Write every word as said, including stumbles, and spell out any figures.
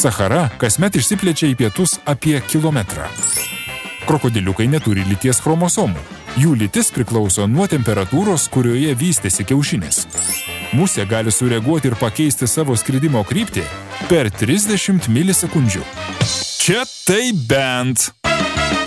Sahara kasmet išsiplečia į pietus apie kilometrą. Krokodiliukai neturi lyties chromosomų. Jų lytis priklauso nuo temperatūros, kurioje vystėsi kiaušinis. Musė gali sureaguoti ir pakeisti savo skridimo kryptį per trisdešimt milisekundžių. Čia tai bent.